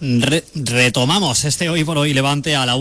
Retomamos este Hoy por Hoy Levante a la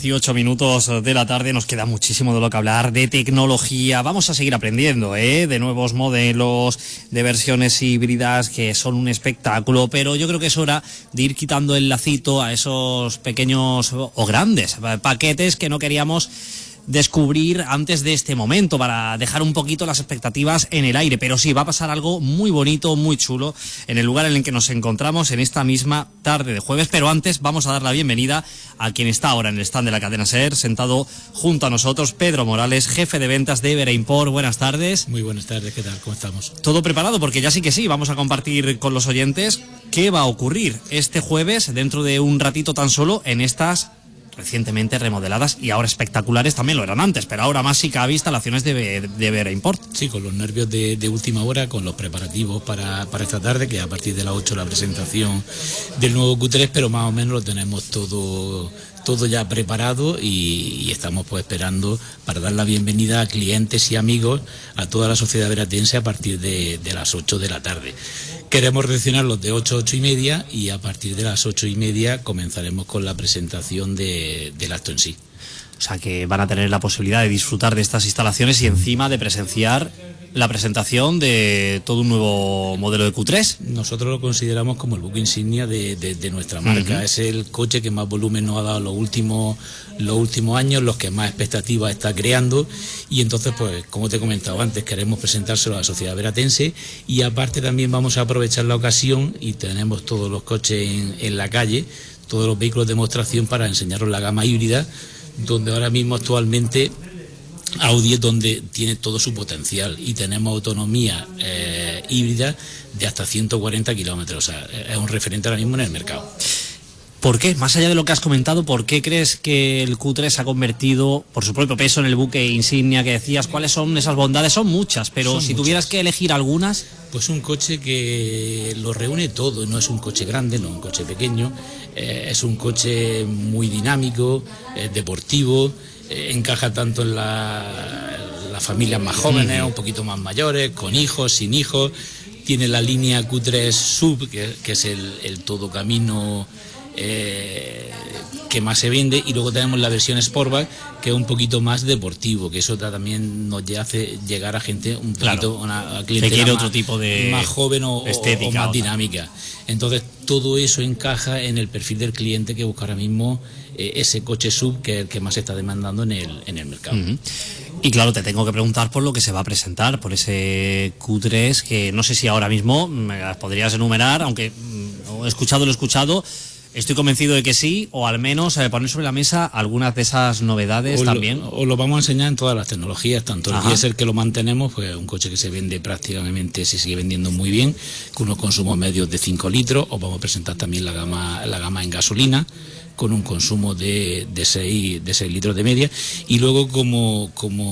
1:18 de la tarde. Nos queda muchísimo de lo que hablar, de tecnología. Vamos a seguir aprendiendo, de nuevos modelos, de versiones híbridas que son un espectáculo, pero yo creo que es hora de ir quitando el lacito a esos pequeños o grandes paquetes que no queríamos descubrir antes de este momento, para dejar un poquito las expectativas en el aire. Pero sí, va a pasar algo muy bonito, muy chulo en el lugar en el que nos encontramos en esta misma tarde de jueves. Pero antes vamos a dar la bienvenida a quien está ahora en el stand de la cadena SER, sentado junto a nosotros, Pedro Morales, jefe de ventas de Evera Import. Buenas tardes. Muy buenas tardes, ¿qué tal? ¿Cómo estamos? Todo preparado, porque ya sí que sí, vamos a compartir con los oyentes qué va a ocurrir este jueves, dentro de un ratito tan solo, en estas recientemente remodeladas y ahora espectaculares, también lo eran antes, pero ahora más sí cabe, instalaciones de Evera Import. Sí, con los nervios de última hora, con los preparativos para esta tarde, que a partir de las 8 la presentación del nuevo Q3, pero más o menos lo tenemos todo ya preparado y estamos pues esperando para dar la bienvenida a clientes y amigos, a toda la sociedad veratense a partir de las 8 de la tarde. Queremos recepcionarlos de 8 a 8 y media y a partir de las 8 y media comenzaremos con la presentación del acto en sí. O sea que van a tener la posibilidad de disfrutar de estas instalaciones y encima de presenciar la presentación de todo un nuevo modelo de Q3. Nosotros lo consideramos como el buque insignia de nuestra marca. Es el coche que más volumen nos ha dado los últimos años, los que más expectativas está creando, y entonces, pues, como te he comentado antes, queremos presentárselo a la sociedad veratense, y aparte también vamos a aprovechar la ocasión y tenemos todos los coches en la calle, todos los vehículos de demostración, para enseñaros la gama híbrida, donde ahora mismo actualmente Audi es donde tiene todo su potencial, y tenemos autonomía híbrida de hasta 140 kilómetros. O sea, es un referente ahora mismo en el mercado. ¿Por qué? Más allá de lo que has comentado, ¿por qué crees que el Q3 se ha convertido, por su propio peso, en el buque insignia que decías? ¿Cuáles son esas bondades? Son muchas, pero si tuvieras que elegir algunas. Pues un coche que lo reúne todo. No es un coche grande, no es un coche pequeño, es un coche muy dinámico, deportivo, encaja tanto en las familias más jóvenes, un poquito más mayores, con hijos, sin hijos. Tiene la línea Q3 Sub, que es el todocamino que más se vende, y luego tenemos la versión Sportback, que es un poquito más deportivo, que eso también nos hace llegar a gente un poquito, a clientela que quiere otro tipo de más joven o más dinámica. Entonces todo eso encaja en el perfil del cliente que busca ahora mismo ese coche sub, que es el que más se está demandando en el mercado. Y claro, te tengo que preguntar por lo que se va a presentar, por ese Q3, que no sé si ahora mismo me las podrías enumerar, aunque he escuchado, estoy convencido de que sí, o al menos poner sobre la mesa algunas de esas novedades también. Os lo vamos a enseñar en todas las tecnologías, tanto el diésel, que lo mantenemos, pues un coche que se vende prácticamente, se sigue vendiendo muy bien, con unos consumos medios de 5 litros. Os vamos a presentar también la gama en gasolina, con un consumo de 6 litros de media, y luego como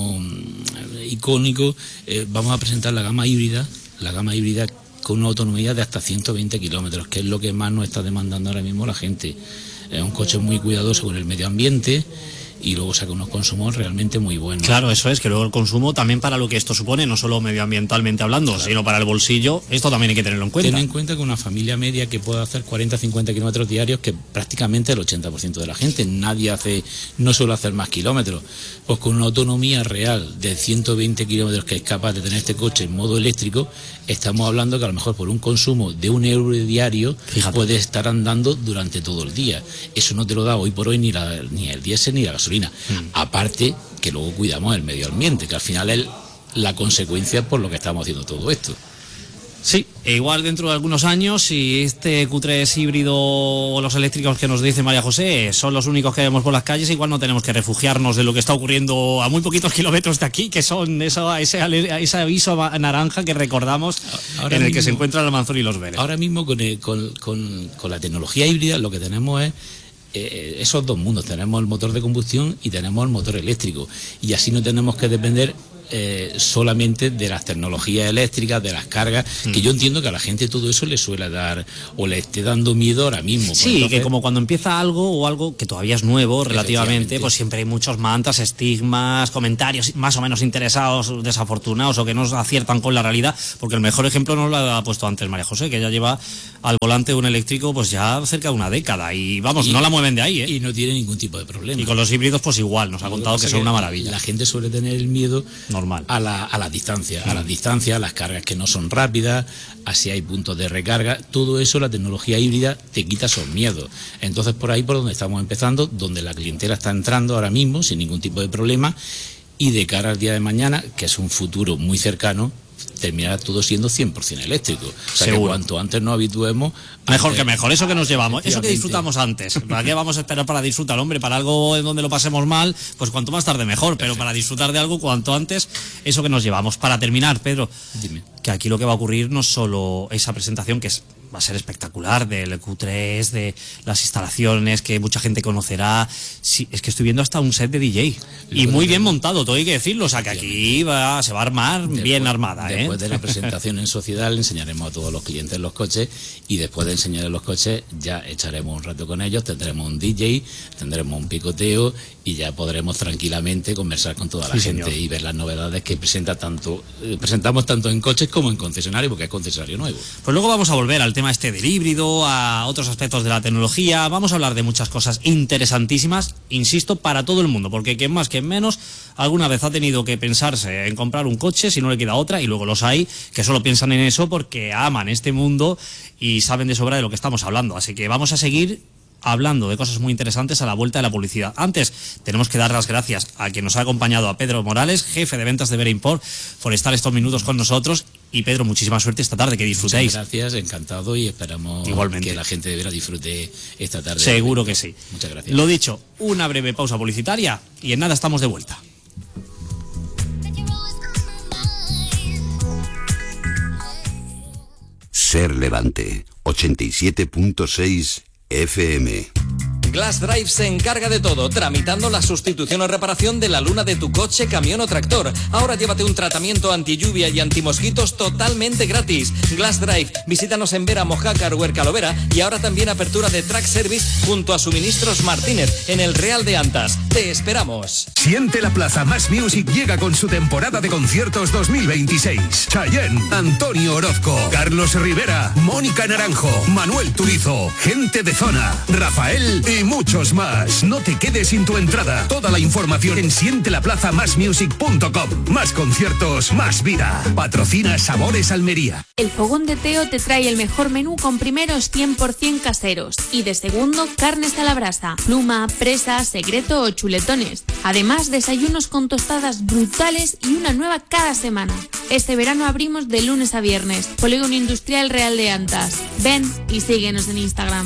icónico vamos a presentar la gama híbrida con una autonomía de hasta 120 kilómetros, que es lo que más nos está demandando ahora mismo la gente. Es un coche muy cuidadoso con el medio ambiente, y luego saca unos consumos realmente muy buenos. Claro, eso es, que luego el consumo también, para lo que esto supone, no solo medioambientalmente hablando, sino para el bolsillo, esto también hay que tenerlo en cuenta. Ten en cuenta que una familia media que puede hacer 40-50 kilómetros diarios, que prácticamente el 80% de la gente, no suele hacer más kilómetros, pues con una autonomía real de 120 kilómetros que es capaz de tener este coche en modo eléctrico, estamos hablando que a lo mejor por un consumo de €1 diario, puedes estar andando durante todo el día. Eso no te lo da hoy por hoy ni el diésel ni la gasolina. Aparte que luego cuidamos el medio ambiente, que al final es la consecuencia por lo que estamos haciendo todo esto. Sí, e igual dentro de algunos años, si este Q3 híbrido o los eléctricos que nos dice María José son los únicos que vemos por las calles, igual no tenemos que refugiarnos de lo que está ocurriendo a muy poquitos kilómetros de aquí, que son ese aviso naranja que recordamos ahora en el mismo, que se encuentran el Almanzor y los Vélez. Ahora mismo con la tecnología híbrida lo que tenemos es esos dos mundos. Tenemos el motor de combustión y tenemos el motor eléctrico, y así no tenemos que depender solamente de las tecnologías eléctricas, de las cargas, que yo entiendo que a la gente todo eso le suele dar o le esté dando miedo ahora mismo. Pues sí, entonces, que como cuando empieza algo o algo que todavía es nuevo relativamente, pues siempre hay muchos mantas, estigmas, comentarios más o menos interesados, desafortunados o que no aciertan con la realidad, porque el mejor ejemplo nos lo ha puesto antes María José, que ella lleva al volante un eléctrico pues ya cerca de una década y vamos, no la mueven de ahí, ¿eh? Y no tiene ningún tipo de problema. Y con los híbridos pues igual, nos ha contado que son una maravilla. La gente suele tener el miedo normal a la distancia, a las cargas que no son rápidas, a si hay puntos de recarga, todo eso la tecnología híbrida te quita esos miedos. Entonces por ahí por donde estamos empezando, donde la clientela está entrando ahora mismo sin ningún tipo de problema, y de cara al día de mañana, que es un futuro muy cercano, terminará todo siendo 100% eléctrico. O sea, seguro, que cuanto antes nos habituemos... Mejor que mejor, eso que nos llevamos, eso que disfrutamos antes. ¿Para qué vamos a esperar para disfrutar, hombre? Para algo en donde lo pasemos mal, pues cuanto más tarde mejor, pero para disfrutar de algo cuanto antes, eso que nos llevamos. Para terminar, Pedro, dime, que aquí lo que va a ocurrir no es solo esa presentación, que va a ser espectacular, del Q3, de las instalaciones que mucha gente conocerá. Sí, es que estoy viendo hasta un set de DJ y muy bien montado, todo hay que decirlo, o sea que aquí se va a armar bien armada. Después de la presentación en sociedad le enseñaremos a todos los clientes los coches, y después de enseñarles los coches ya echaremos un rato con ellos, tendremos un DJ, tendremos un picoteo y ya podremos tranquilamente conversar con toda la gente, señor, y ver las novedades que presentamos tanto en coches como en concesionario, porque es concesionario nuevo. Pues luego vamos a volver al tema del híbrido, a otros aspectos de la tecnología, vamos a hablar de muchas cosas interesantísimas, insisto, para todo el mundo, porque quien más, quien menos, alguna vez ha tenido que pensarse en comprar un coche si no le queda otra, y luego los hay que solo piensan en eso porque aman este mundo y saben de sobra de lo que estamos hablando, así que vamos a seguir hablando de cosas muy interesantes a la vuelta de la publicidad. Antes, tenemos que dar las gracias a quien nos ha acompañado, a Pedro Morales, jefe de ventas de Vera Import, por estar estos minutos con nosotros. Y Pedro, muchísima suerte esta tarde, que disfrutéis. Muchas gracias, encantado, y esperamos igualmente que la gente de Vera disfrute esta tarde. Seguro que sí. Muchas gracias. Lo dicho, una breve pausa publicitaria y en nada estamos de vuelta. Ser Levante, 87.6 FM. Glass Drive se encarga de todo, tramitando la sustitución o reparación de la luna de tu coche, camión o tractor. Ahora llévate un tratamiento anti lluvia y antimosquitos totalmente gratis. Glass Drive, visítanos en Vera, Mojácar o Ercalovera, y ahora también apertura de Track Service junto a Suministros Martínez en el Real de Antas. Te esperamos. Siente la Plaza Más Music llega con su temporada de conciertos 2026. Chayanne, Antonio Orozco, Carlos Rivera, Mónica Naranjo, Manuel Turizo, Gente de Zona, Rafael y muchos más. No te quedes sin tu entrada. Toda la información en sientelaplazamasmusic.com. Más conciertos, más vida. Patrocina Sabores Almería. El Fogón de Teo te trae el mejor menú con primeros 100% caseros y de segundo carnes a la brasa, pluma, presa, secreto o chuletones. Además, desayunos con tostadas brutales y una nueva cada semana. Este verano abrimos de lunes a viernes. Polígono Industrial Real de Antas. Ven y síguenos en Instagram.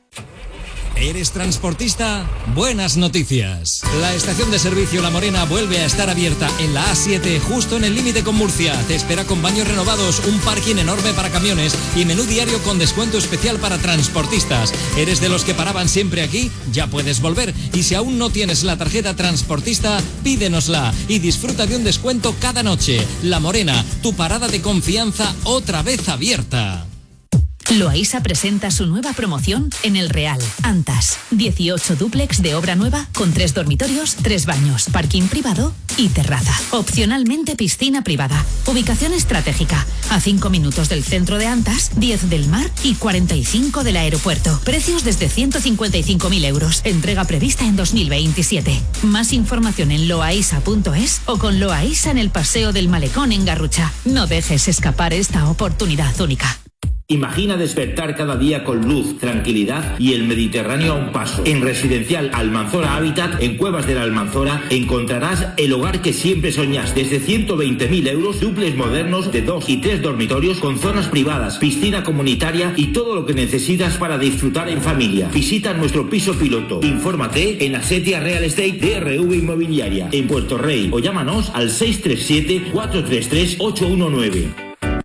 ¿Eres transportista? Buenas noticias. La estación de servicio La Morena vuelve a estar abierta en la A7, justo en el límite con Murcia. Te espera con baños renovados, un parking enorme para camiones y menú diario con descuento especial para transportistas. ¿Eres de los que paraban siempre aquí? Ya puedes volver. Y si aún no tienes la tarjeta transportista, pídenosla y disfruta de un descuento cada noche. La Morena, tu parada de confianza otra vez abierta. Loaisa presenta su nueva promoción en El Real, Antas. 18 dúplex de obra nueva con 3 dormitorios, 3 baños, parking privado y terraza. Opcionalmente piscina privada. Ubicación estratégica. A 5 minutos del centro de Antas, 10 del mar y 45 del aeropuerto. Precios desde 155.000 euros. Entrega prevista en 2027. Más información en loaisa.es o con Loaisa en el Paseo del Malecón en Garrucha. No dejes escapar esta oportunidad única. Imagina despertar cada día con luz, tranquilidad y el Mediterráneo a un paso. En Residencial Almanzora Habitat, en Cuevas de la Almanzora, encontrarás el hogar que siempre soñaste. Desde 120.000 euros, dúplex modernos de 2 y 3 dormitorios con zonas privadas, piscina comunitaria y todo lo que necesitas para disfrutar en familia. Visita nuestro piso piloto. Infórmate en Asetia Real Estate DRV Inmobiliaria, en Puerto Rey, o llámanos al 637 433 819.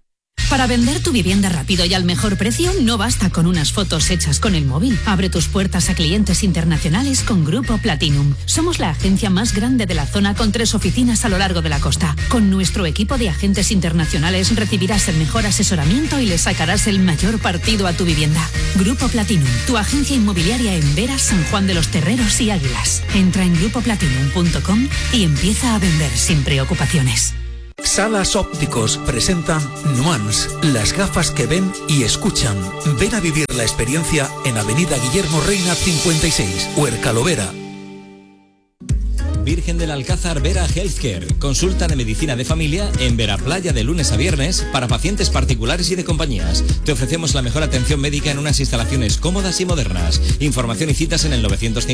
Para vender tu vivienda rápido y al mejor precio, no basta con unas fotos hechas con el móvil. Abre tus puertas a clientes internacionales con Grupo Platinum. Somos la agencia más grande de la zona con 3 oficinas a lo largo de la costa. Con nuestro equipo de agentes internacionales recibirás el mejor asesoramiento y le sacarás el mayor partido a tu vivienda. Grupo Platinum, tu agencia inmobiliaria en Vera, San Juan de los Terreros y Águilas. Entra en grupoplatinum.com y empieza a vender sin preocupaciones. Salas Ópticos presentan Nuance, las gafas que ven y escuchan. Ven a vivir la experiencia en Avenida Guillermo Reina 56, Huercalovera. Virgen del Alcázar Vera Healthcare. Consulta de medicina de familia en Veraplaya de lunes a viernes para pacientes particulares y de compañías. Te ofrecemos la mejor atención médica en unas instalaciones cómodas y modernas. Información y citas en el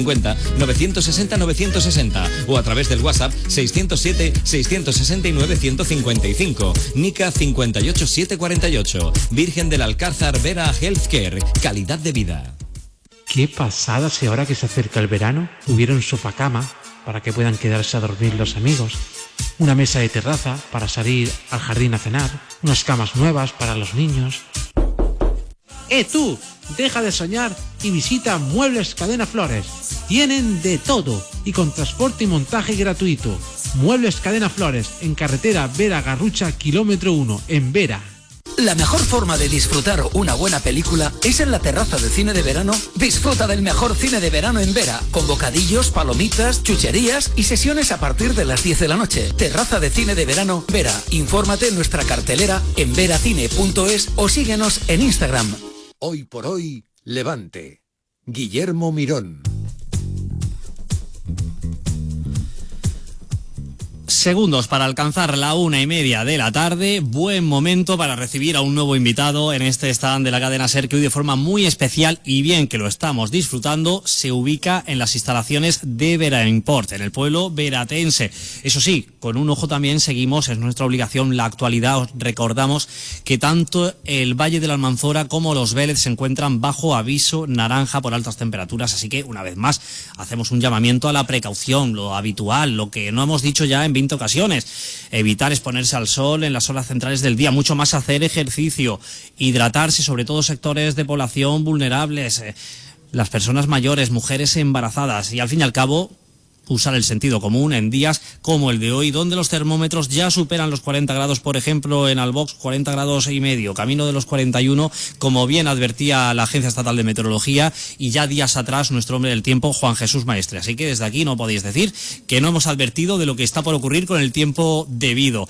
950-960-960 o a través del WhatsApp 607-669-155. NICA 58748. Virgen del Alcázar Vera Healthcare. Calidad de vida. Qué pasada si ahora que se acerca el verano hubiera un sofá-cama para que puedan quedarse a dormir los amigos, una mesa de terraza para salir al jardín a cenar, unas camas nuevas para los niños. Tú! Deja de soñar y visita Muebles Cadena Flores. Tienen de todo y con transporte y montaje gratuito. Muebles Cadena Flores, en carretera Vera-Garrucha, kilómetro 1, en Vera. La mejor forma de disfrutar una buena película es en la terraza de cine de verano. Disfruta del mejor cine de verano en Vera, con bocadillos, palomitas, chucherías y sesiones a partir de las 10 de la noche. Terraza de cine de verano Vera. Infórmate en nuestra cartelera en veracine.es o síguenos en Instagram. Hoy por hoy, Levante. Guillermo Mirón. Segundos para alcanzar la 1:30 de la tarde. Buen momento para recibir a un nuevo invitado en este stand de la cadena SER, que hoy de forma muy especial, y bien que lo estamos disfrutando, se ubica en las instalaciones de Vera Import, en el pueblo veratense. Eso sí, con un ojo también seguimos, es nuestra obligación, la actualidad. Os recordamos que tanto el Valle de la Almanzora como los Vélez se encuentran bajo aviso naranja por altas temperaturas, así que una vez más hacemos un llamamiento a la precaución, lo habitual, lo que no hemos dicho ya en 20 ocasiones: evitar exponerse al sol en las horas centrales del día, mucho más hacer ejercicio, hidratarse, sobre todo sectores de población vulnerables, las personas mayores, mujeres embarazadas, y al fin y al cabo usar el sentido común en días como el de hoy, donde los termómetros ya superan los 40 grados, por ejemplo en Albox 40 grados y medio, camino de los 41, como bien advertía la Agencia Estatal de Meteorología, y ya días atrás nuestro hombre del tiempo, Juan Jesús Maestre. Así que desde aquí no podéis decir que no hemos advertido de lo que está por ocurrir con el tiempo debido.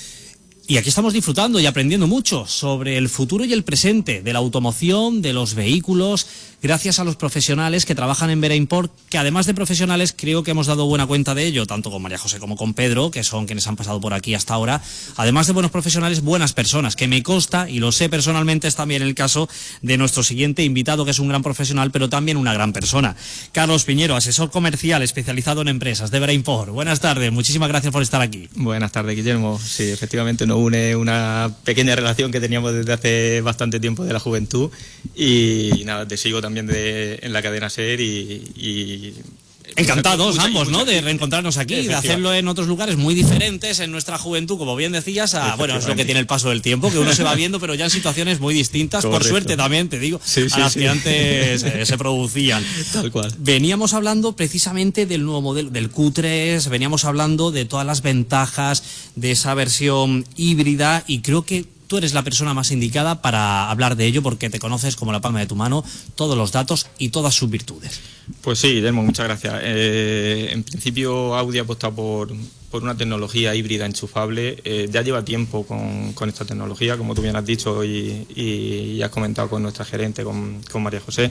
Y aquí estamos disfrutando y aprendiendo mucho sobre el futuro y el presente de la automoción, de los vehículos, gracias a los profesionales que trabajan en Vera Import, que además de profesionales creo que hemos dado buena cuenta de ello, tanto con María José como con Pedro, que son quienes han pasado por aquí hasta ahora. Además de buenos profesionales, buenas personas, que me consta y lo sé personalmente, es también el caso de nuestro siguiente invitado, que es un gran profesional, pero también una gran persona. Carlos Piñero, asesor comercial especializado en empresas de Vera Import. Buenas tardes, muchísimas gracias por estar aquí. Buenas tardes, Guillermo. Sí, efectivamente nos une una pequeña relación que teníamos desde hace bastante tiempo de la juventud, y nada, te sigo también en la cadena SER y encantados ambos, ¿no?, de reencontrarnos aquí, de hacerlo en otros lugares muy diferentes en nuestra juventud, como bien decías, bueno, es lo que tiene el paso del tiempo, que uno se va viendo, pero ya en situaciones muy distintas, correcto, por suerte también, te digo, a las que antes se producían. Tal cual. Veníamos hablando precisamente del nuevo modelo, del Q3, veníamos hablando de todas las ventajas de esa versión híbrida, y creo que tú eres la persona más indicada para hablar de ello, porque te conoces como la palma de tu mano todos los datos y todas sus virtudes. Pues sí, Guillermo, muchas gracias. En principio Audi ha apostado por una tecnología híbrida enchufable. Ya lleva tiempo con esta tecnología, como tú bien has dicho y has comentado con nuestra gerente, con María José.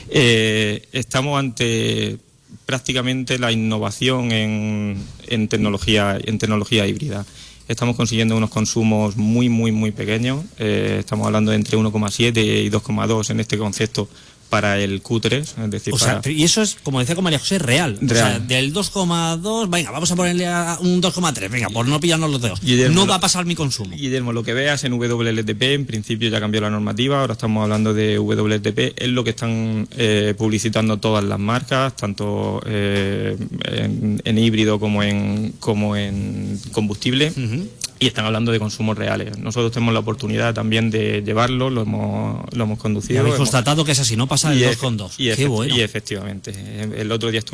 Estamos ante prácticamente la innovación en tecnología híbrida. Estamos consiguiendo unos consumos muy pequeños. Estamos hablando de entre 1,7 y 2,2 en este concepto para el Q3, es decir, y eso es, como decía con María José, real. O sea, del 2,2, venga, vamos a ponerle a un 2,3, venga, por no pillarnos los dedos. Guillermo, no va a pasar mi consumo. Guillermo, lo que veas en WLTP, en principio ya cambió la normativa, ahora estamos hablando de WLTP, es lo que están publicitando todas las marcas, tanto en híbrido como en combustible. Y están hablando de consumos reales. Nosotros tenemos la oportunidad también de llevarlo, lo hemos conducido. Y habéis constatado que es así, no pasa del 2,2. Qué bueno. Y efectivamente. El otro día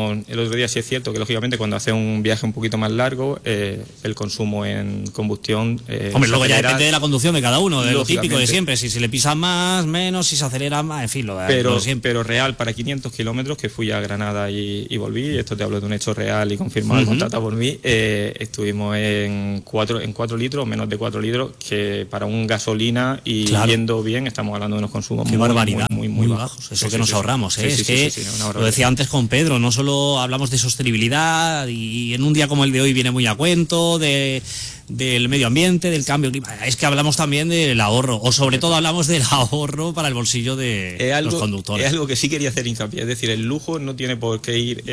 sí es cierto que lógicamente cuando hace un viaje un poquito más largo, el consumo en combustión... Hombre, luego ya depende de la conducción de cada uno, de lo típico de siempre. Si se le pisa más, menos, si se acelera más, en fin, lo de siempre. Pero real, para 500 kilómetros, que fui a Granada y volví, esto te hablo de un hecho real y confirmado, contratado por mí, estuvimos en 4 litros, menos de 4 litros, que para un gasolina y yendo bien estamos hablando de unos consumos muy bajos. Eso que nos ahorramos, lo decía antes con Pedro, no solo hablamos de sostenibilidad y en un día como el de hoy viene muy a cuento del medio ambiente, del cambio climático, es que hablamos también del ahorro, o sobre todo hablamos del ahorro para el bolsillo de los conductores. Es algo que sí quería hacer hincapié, es decir, el lujo no tiene por qué ir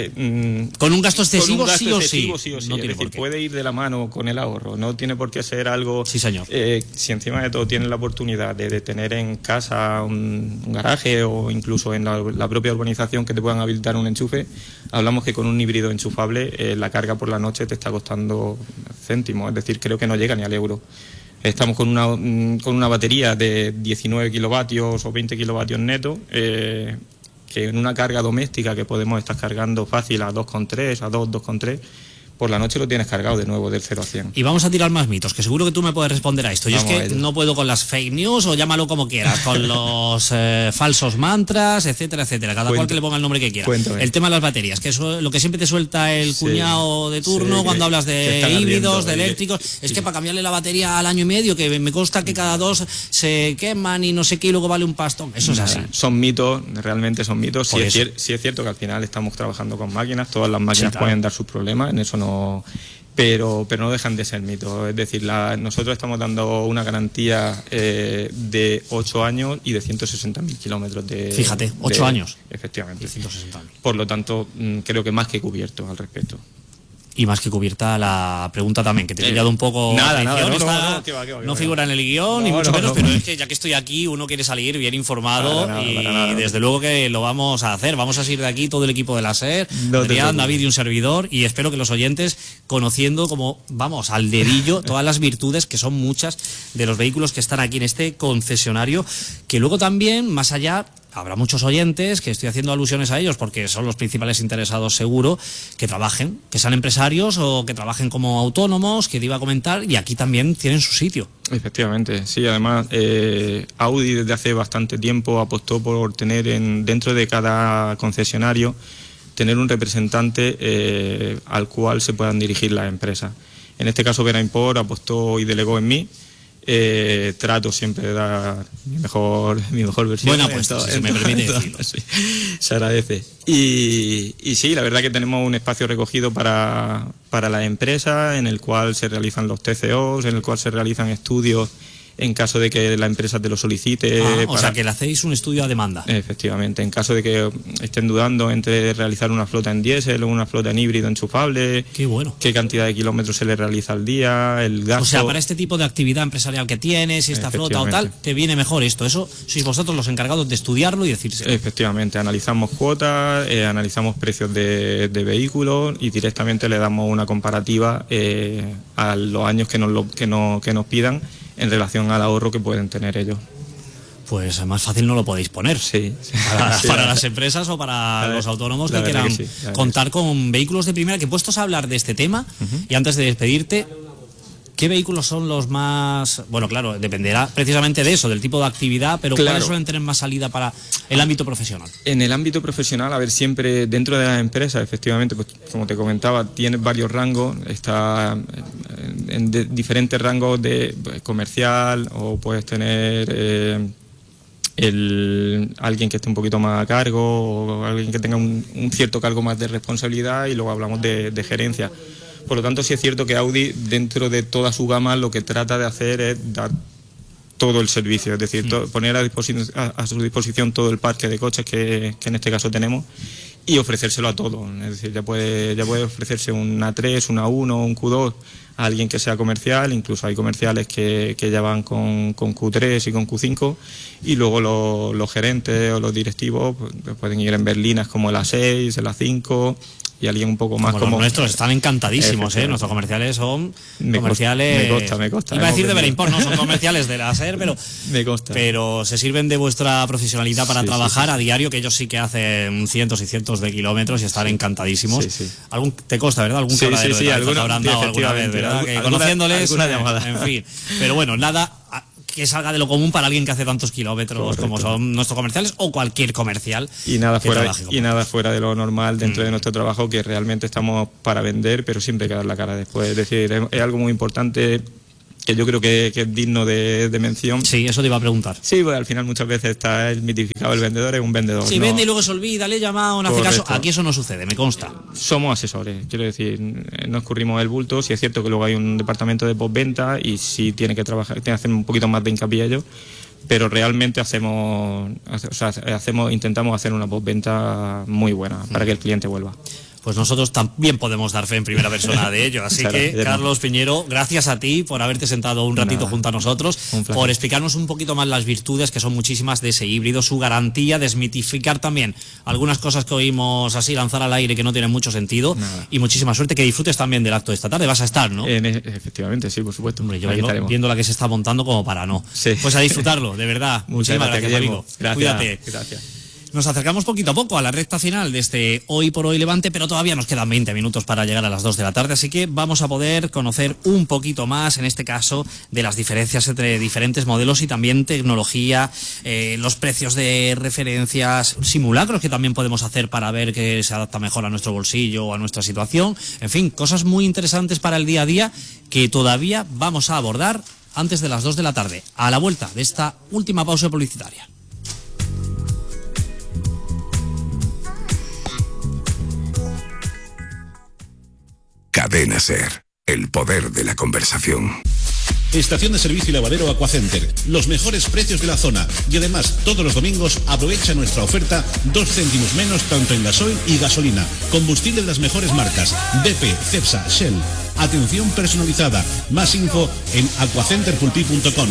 con un gasto excesivo, sí o sí. No es decir, puede ir de la mano con el ahorro, no tiene por qué ser algo... Sí, señor. Si encima de todo tienes la oportunidad de tener en casa un garaje o incluso en la propia urbanización que te puedan habilitar un enchufe, hablamos que con un híbrido enchufable la carga por la noche te está costando céntimos, es decir, creo que no llega ni al euro. Estamos con una batería de 19 kilovatios o 20 kilovatios netos, que en una carga doméstica que podemos estar cargando fácil a 2,3, a 2,3, por la noche lo tienes cargado de nuevo del 0 a 100. Y vamos a tirar más mitos, que seguro que tú me puedes responder a esto. Yo es que no puedo con las fake news, o llámalo como quieras, con los falsos mantras, etcétera, etcétera. Cada cual que le ponga el nombre que quiera. Cuéntame. El tema de las baterías, que es lo que siempre te suelta el cuñado de turno cuando hablas de híbridos, de eléctricos. Es que para cambiarle la batería al año y medio, que me consta que cada 2 se queman y no sé qué, y luego vale un pastón. Eso es así. Son mitos, realmente son mitos. Sí es cierto que al final estamos trabajando con máquinas, todas las máquinas pueden dar sus problemas, en eso no... Pero no dejan de ser mitos. Es decir, nosotros estamos dando una garantía de 8 años y de 160.000 kilómetros. Fíjate, 8 años. Efectivamente. De 160.000. Por lo tanto, creo que más que cubierto al respecto. Y más que cubierta la pregunta también, que te he pillado un poco... No figura en el guión, ni mucho menos, pero es que ya que estoy aquí, uno quiere salir bien informado y desde luego que lo vamos a hacer. Vamos a seguir de aquí todo el equipo de la SER, Adrián, David y un servidor, y espero que los oyentes, conociendo como, vamos, al dedillo, todas las virtudes, que son muchas, de los vehículos que están aquí en este concesionario, que luego también, más allá... Habrá muchos oyentes, que estoy haciendo alusiones a ellos porque son los principales interesados seguro, que trabajen, que sean empresarios o que trabajen como autónomos, que te iba a comentar, y aquí también tienen su sitio. Efectivamente, sí, además Audi desde hace bastante tiempo apostó por tener dentro de cada concesionario tener un representante al cual se puedan dirigir las empresas. En este caso Vera Import apostó y delegó en mí. Trato siempre de dar mi mejor versión. Buena apuesta, si se me permite decirlo. Sí, se agradece. Y sí, la verdad que tenemos un espacio recogido para la empresa, en el cual se realizan los TCOs, en el cual se realizan estudios en caso de que la empresa te lo solicite. O sea, que le hacéis un estudio a demanda. Efectivamente, en caso de que estén dudando entre realizar una flota en diésel o una flota en híbrido enchufable. Qué bueno. Qué cantidad de kilómetros se le realiza al día, el gasto. O sea, para este tipo de actividad empresarial que tienes, esta flota o tal, te viene mejor esto. Eso sois vosotros los encargados de estudiarlo y decírselo. Efectivamente, analizamos cuotas, analizamos precios de vehículos y directamente le damos una comparativa a los años que nos pidan en relación al ahorro que pueden tener ellos. Pues más fácil no lo podéis poner. Sí. Para las empresas o para los autónomos que quieran contar con vehículos de primera. Que puestos a hablar de este tema, y antes de despedirte, ¿qué vehículos son los más...? Bueno, claro, dependerá precisamente de eso, del tipo de actividad, pero ¿cuáles suelen tener más salida para el ámbito profesional? En el ámbito profesional, a ver, siempre dentro de las empresas, efectivamente, pues como te comentaba, tienes varios rangos, está en diferentes rangos de comercial, o puedes tener alguien que esté un poquito más a cargo, o alguien que tenga un cierto cargo más de responsabilidad, y luego hablamos de gerencia. Por lo tanto, sí es cierto que Audi, dentro de toda su gama, lo que trata de hacer es dar todo el servicio, es decir, poner a su disposición todo el parque de coches que en este caso tenemos y ofrecérselo a todo. Es decir, ya puede ofrecerse un A3, un A1, un Q2 a alguien que sea comercial. Incluso hay comerciales que ya van con Q3 y con Q5, y luego los gerentes o los directivos pues, pueden ir en berlinas como el A6, el A5, y alguien un poco más como los nuestros están encantadísimos, nuestros comerciales son comerciales... Me consta. Iba a decir de Verimport, no son comerciales de la SER, pero... Me consta. Pero se sirven de vuestra profesionalidad para trabajar a diario, que ellos sí que hacen cientos y cientos de kilómetros y están encantadísimos. Sí. ¿Te consta, verdad? Algún quebradero de cabeza habrán dado alguna vez, ¿verdad? Conociéndoles, alguna llamada. En fin. Pero bueno, nada que salga de lo común para alguien que hace tantos kilómetros. Correcto. Como son nuestros comerciales o cualquier comercial. Y nada fuera de lo normal dentro de nuestro trabajo, que realmente estamos para vender, pero siempre hay que dar la cara después. Es decir, es algo muy importante que yo creo que es digno de mención. Sí, eso te iba a preguntar. Sí, pues al final muchas veces está el mitificado, el vendedor es un vendedor. Sí, ¿no? Vende y luego se olvida, le he llamado, no hace caso. Aquí eso no sucede, me consta. Somos asesores, quiero decir, no escurrimos el bulto. Sí es cierto que luego hay un departamento de postventa y sí tiene que hacer un poquito más de hincapié ellos, pero realmente intentamos hacer una postventa muy buena para que el cliente vuelva. Pues nosotros también podemos dar fe en primera persona de ello. Así que, Carlos Piñero, gracias a ti por haberte sentado un ratito junto a nosotros, por explicarnos un poquito más las virtudes, que son muchísimas, de ese híbrido, su garantía, desmitificar también algunas cosas que oímos así lanzar al aire que no tienen mucho sentido. Y muchísima suerte, que disfrutes también del acto de esta tarde. Vas a estar, ¿no? Efectivamente, sí, por supuesto. Hombre, yo viendo la que se está montando como para no. Sí. Pues a disfrutarlo, de verdad. Muchísimas gracias, amigo. Cuídate. Gracias. Nos acercamos poquito a poco a la recta final de este Hoy por Hoy Levante, pero todavía nos quedan 20 minutos para llegar a las 2 de la tarde, así que vamos a poder conocer un poquito más, en este caso, de las diferencias entre diferentes modelos y también tecnología, los precios de referencias, simulacros que también podemos hacer para ver qué se adapta mejor a nuestro bolsillo o a nuestra situación. En fin, cosas muy interesantes para el día a día que todavía vamos a abordar antes de las 2 de la tarde, a la vuelta de esta última pausa publicitaria. Cadena SER, el poder de la conversación. Estación de servicio y lavadero Aquacenter, los mejores precios de la zona, y además todos los domingos aprovecha nuestra oferta 2 céntimos menos tanto en gasoil y gasolina. Combustible de las mejores marcas, BP, Cepsa, Shell. Atención personalizada. Más info en aquacenterpulpí.com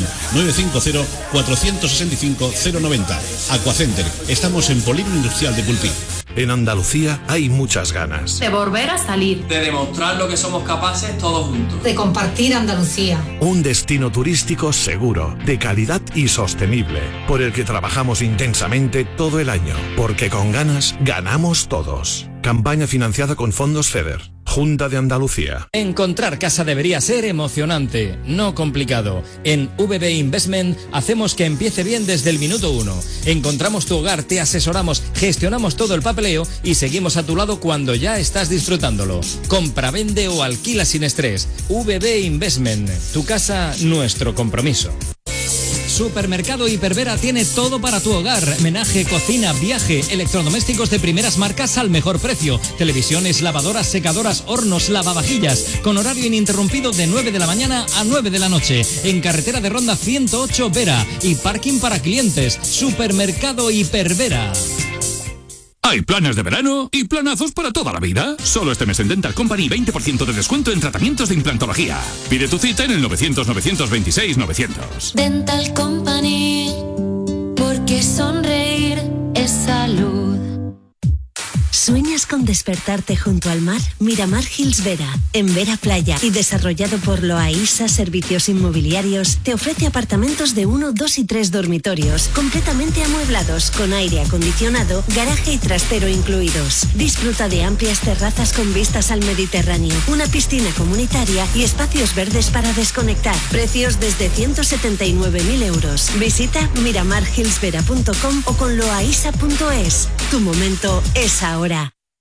950-465-090. Aquacenter, estamos en Polígono Industrial de Pulpí. En Andalucía hay muchas ganas. De volver a salir. De demostrar lo que somos capaces todos juntos. De compartir Andalucía. Un destino turístico seguro, de calidad y sostenible, por el que trabajamos intensamente todo el año, porque con ganas ganamos todos. Campaña financiada con fondos FEDER. Junta de Andalucía. Encontrar casa debería ser emocionante, no complicado. En VB Investment hacemos que empiece bien desde el minuto 1. Encontramos tu hogar, te asesoramos, gestionamos todo el papeleo y seguimos a tu lado cuando ya estás disfrutándolo. Compra, vende o alquila sin estrés. VB Investment. Tu casa, nuestro compromiso. Supermercado Hipervera tiene todo para tu hogar. Menaje, cocina, viaje, electrodomésticos de primeras marcas al mejor precio. Televisiones, lavadoras, secadoras, hornos, lavavajillas. Con horario ininterrumpido de 9 de la mañana a 9 de la noche. En carretera de Ronda 108 Vera. Y parking para clientes. Supermercado Hipervera. Hay planes de verano y planazos para toda la vida. Solo este mes en Dental Company 20% de descuento en tratamientos de implantología. Pide tu cita en el 900-926-900. Dental Company, porque sonreír es salud. ¿Sueñas con despertarte junto al mar? Miramar Hills Vera, en Vera Playa y desarrollado por Loaisa Servicios Inmobiliarios, te ofrece apartamentos de 1, 2 y 3 dormitorios, completamente amueblados, con aire acondicionado, garaje y trastero incluidos. Disfruta de amplias terrazas con vistas al Mediterráneo, una piscina comunitaria y espacios verdes para desconectar. Precios desde 179.000 euros. Visita miramarhillsvera.com o con loaisa.es. Tu momento es ahora.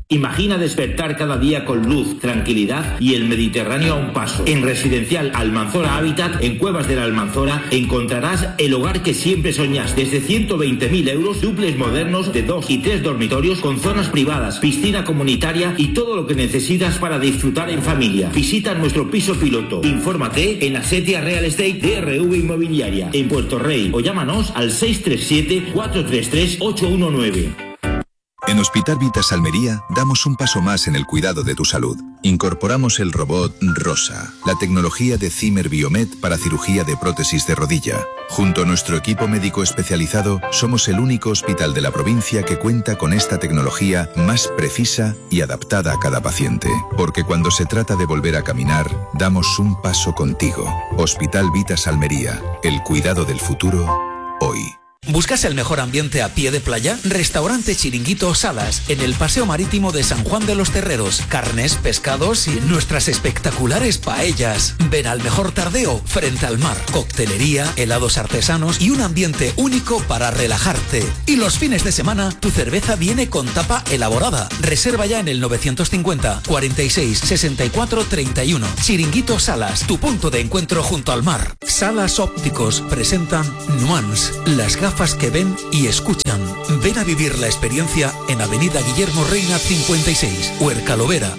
Imagina despertar cada día con luz, tranquilidad y el Mediterráneo a un paso. En Residencial Almanzora Habitat, en Cuevas de la Almanzora, encontrarás el hogar que siempre soñás. Desde 120.000 euros, dúplex modernos de 2 y 3 dormitorios con zonas privadas, piscina comunitaria y todo lo que necesitas para disfrutar en familia. Visita nuestro piso piloto. Infórmate en Asetia Real Estate DRV Inmobiliaria, en Puerto Rey, o llámanos al 637-433-819. En Hospital Vitas Almería damos un paso más en el cuidado de tu salud. Incorporamos el robot Rosa, la tecnología de Zimmer Biomed para cirugía de prótesis de rodilla. Junto a nuestro equipo médico especializado, somos el único hospital de la provincia que cuenta con esta tecnología más precisa y adaptada a cada paciente. Porque cuando se trata de volver a caminar, damos un paso contigo. Hospital Vitas Almería, el cuidado del futuro, hoy. ¿Buscas el mejor ambiente a pie de playa? Restaurante Chiringuito Salas, en el Paseo Marítimo de San Juan de los Terreros. Carnes, pescados y nuestras espectaculares paellas. Ven al mejor tardeo frente al mar. Coctelería, helados artesanos y un ambiente único para relajarte. Y los fines de semana, tu cerveza viene con tapa elaborada. Reserva ya en el 950 46 64 31. Chiringuito Salas, tu punto de encuentro junto al mar. Salas Ópticos presentan Nuance, las gafas que ven y escuchan. Ven a vivir la experiencia en Avenida Guillermo Reina 56, Huerca Lovera.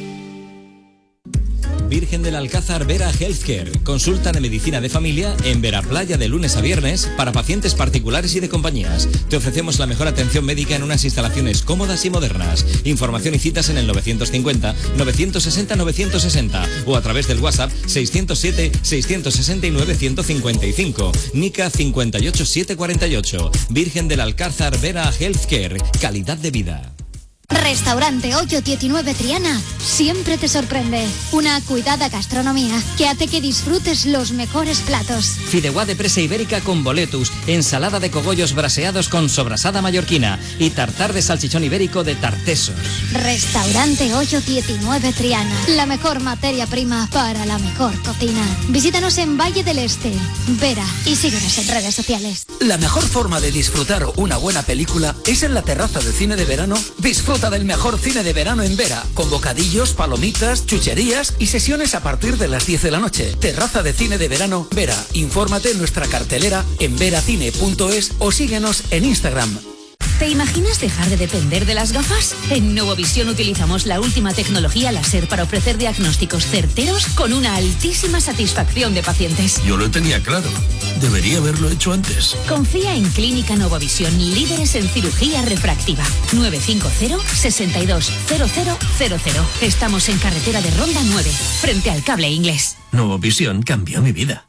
Virgen del Alcázar Vera Healthcare. Consulta de medicina de familia en Vera Playa de lunes a viernes para pacientes particulares y de compañías. Te ofrecemos la mejor atención médica en unas instalaciones cómodas y modernas. Información y citas en el 950 960 960 o a través del WhatsApp 607 669 155. Nica 58748. Virgen del Alcázar Vera Healthcare. Calidad de vida. Restaurante Hoyo 19 Triana siempre te sorprende. Una cuidada gastronomía que hace que disfrutes los mejores platos. Fideuá de presa ibérica con boletus, ensalada de cogollos braseados con sobrasada mallorquina y tartar de salchichón ibérico de Tartesos. Restaurante Hoyo 19 Triana, la mejor materia prima para la mejor cocina. Visítanos en Valle del Este, Vera, y síguenos en redes sociales. La mejor forma de disfrutar una buena película es en la terraza de cine de verano. Disfruta del mejor cine de verano en Vera, con bocadillos, palomitas, chucherías y sesiones a partir de las 10 de la noche. Terraza de cine de verano Vera. Infórmate en nuestra cartelera en veracine.es o síguenos en Instagram. ¿Te imaginas dejar de depender de las gafas? En Novovisión utilizamos la última tecnología láser para ofrecer diagnósticos certeros con una altísima satisfacción de pacientes. Yo lo tenía claro. Debería haberlo hecho antes. Confía en Clínica Novovisión, líderes en cirugía refractiva. 950 62 0000. Estamos en carretera de Ronda 9, frente al Cable Inglés. Novovisión cambió mi vida.